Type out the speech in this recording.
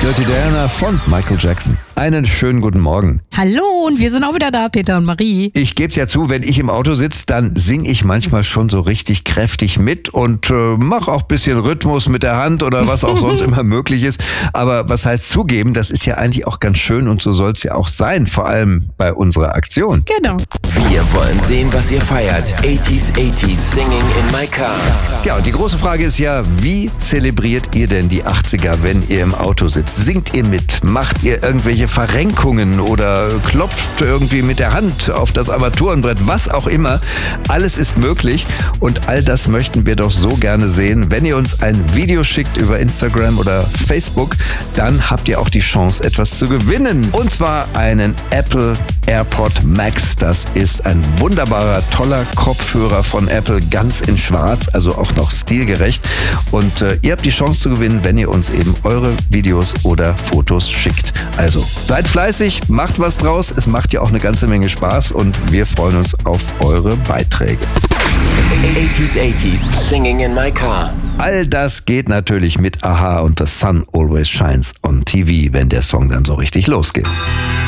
Dirty Diana von Michael Jackson. Einen schönen guten Morgen. Hallo, und wir sind auch wieder da, Peter und Marie. Ich gebe es ja zu, wenn ich im Auto sitze, dann singe ich manchmal schon so richtig kräftig mit und mache auch ein bisschen Rhythmus mit der Hand oder was auch sonst immer möglich ist. Aber was heißt zugeben, das ist ja eigentlich auch ganz schön und so soll es ja auch sein, vor allem bei unserer Aktion. Genau. Wir wollen sehen, was ihr feiert. 80s Singing in my car. Ja, und die große Frage ist ja, wie zelebriert ihr denn die 80er, wenn ihr im Auto sitzt? Singt ihr mit? Macht ihr irgendwelche Verrenkungen oder klopft irgendwie mit der Hand auf das Armaturenbrett? Was auch immer. Alles ist möglich und all das möchten wir doch so gerne sehen. Wenn ihr uns ein Video schickt über Instagram oder Facebook, dann habt ihr auch die Chance, etwas zu gewinnen. Und zwar einen Apple AirPod Max. Das ist ein wunderbarer, toller Kopfhörer von Apple, ganz in schwarz, also auch noch stilgerecht. Und ihr habt die Chance zu gewinnen, wenn ihr uns eben eure Videos oder Fotos schickt. Also seid fleißig, macht was draus. Es macht ja auch eine ganze Menge Spaß und wir freuen uns auf eure Beiträge. 80s Singing in my car. All das geht natürlich mit Aha und The Sun Always Shines on TV, wenn der Song dann so richtig losgeht.